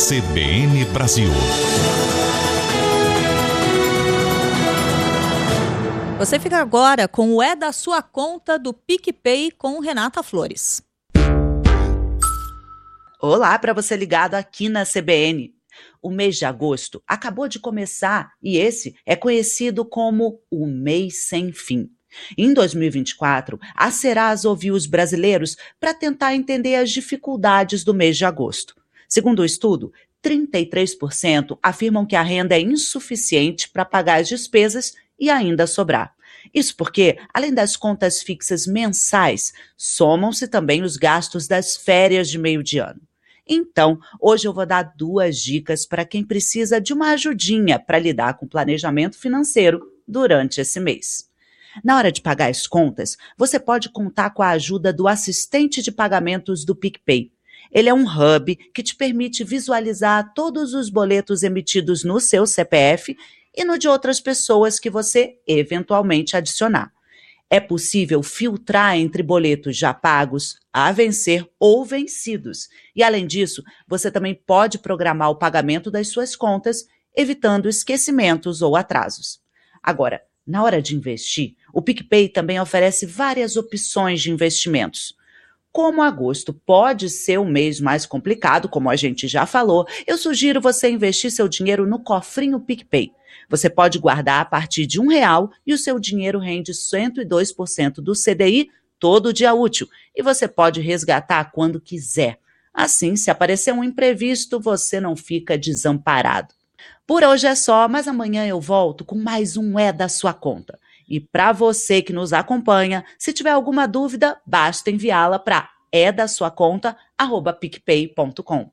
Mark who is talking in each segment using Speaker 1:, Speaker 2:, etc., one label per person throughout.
Speaker 1: CBN Brasil.
Speaker 2: Você fica agora com o É da Sua Conta do PicPay com Renata Flores.
Speaker 3: Olá para você ligado aqui na CBN. O mês de agosto acabou de começar e esse é conhecido como o mês sem fim. Em 2024, a Serasa ouviu os brasileiros para tentar entender as dificuldades do mês de agosto. Segundo o estudo, 33% afirmam que a renda é insuficiente para pagar as despesas e ainda sobrar. Isso porque, além das contas fixas mensais, somam-se também os gastos das férias de meio de ano. Então, hoje eu vou dar 2 dicas para quem precisa de uma ajudinha para lidar com o planejamento financeiro durante esse mês. Na hora de pagar as contas, você pode contar com a ajuda do assistente de pagamentos do PicPay. Ele é um hub que te permite visualizar todos os boletos emitidos no seu CPF e no de outras pessoas que você eventualmente adicionar. É possível filtrar entre boletos já pagos, a vencer ou vencidos. E, além disso, você também pode programar o pagamento das suas contas, evitando esquecimentos ou atrasos. Agora, na hora de investir, o PicPay também oferece várias opções de investimentos. Como agosto pode ser um mês mais complicado, como a gente já falou, eu sugiro você investir seu dinheiro no cofrinho PicPay. Você pode guardar a partir de R$1 e o seu dinheiro rende 102% do CDI todo dia útil. E você pode resgatar quando quiser. Assim, se aparecer um imprevisto, você não fica desamparado. Por hoje é só, mas amanhã eu volto com mais um É da Sua Conta. E para você que nos acompanha, se tiver alguma dúvida, basta enviá-la para edasuaconta@picpay.com.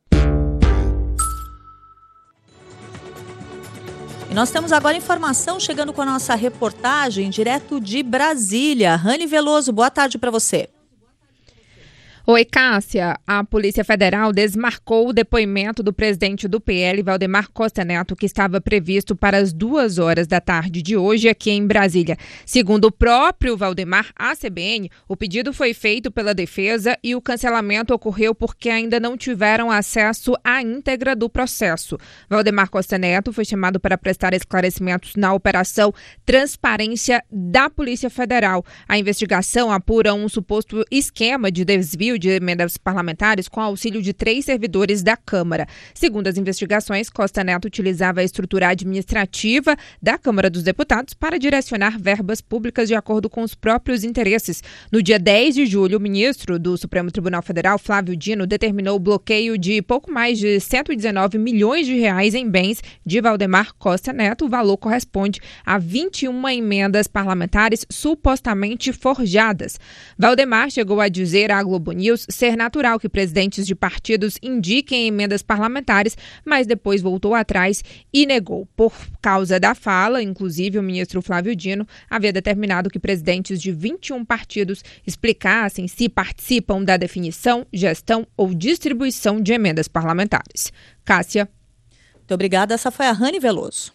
Speaker 2: E nós temos agora informação chegando com a nossa reportagem direto de Brasília. Rani Veloso, boa tarde para você.
Speaker 4: Oi, Cássia. A Polícia Federal desmarcou o depoimento do presidente do PL, Valdemar Costa Neto, que estava previsto para as 2h da tarde de hoje aqui em Brasília. Segundo o próprio Valdemar, à CBN, o pedido foi feito pela defesa e o cancelamento ocorreu porque ainda não tiveram acesso à íntegra do processo. Valdemar Costa Neto foi chamado para prestar esclarecimentos na Operação Transparência da Polícia Federal. A investigação apura um suposto esquema de desvio de emendas parlamentares com auxílio de 3 servidores da Câmara. Segundo as investigações, Costa Neto utilizava a estrutura administrativa da Câmara dos Deputados para direcionar verbas públicas de acordo com os próprios interesses. No dia 10 de julho, o ministro do Supremo Tribunal Federal, Flávio Dino, determinou o bloqueio de pouco mais de 119 milhões de reais em bens de Valdemar Costa Neto. O valor corresponde a 21 emendas parlamentares supostamente forjadas. Valdemar chegou a dizer à Globo News ser natural que presidentes de partidos indiquem emendas parlamentares, mas depois voltou atrás e negou. Por causa da fala, inclusive o ministro Flávio Dino havia determinado que presidentes de 21 partidos explicassem se participam da definição, gestão ou distribuição de emendas parlamentares. Cássia.
Speaker 2: Muito obrigada. Essa foi a Rani Veloso.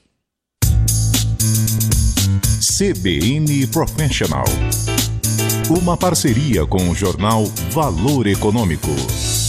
Speaker 1: CBN Professional. Uma parceria com o jornal Valor Econômico.